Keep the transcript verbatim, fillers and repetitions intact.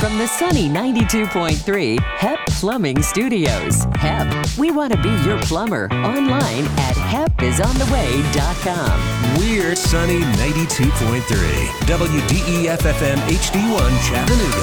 from the sunny ninety-two point three H E P Plumbing Studios. H E P, we want to be your plumber. Online at hep is on the way dot com. We're sunny ninety-two point three W D E F F M H D one Chattanooga.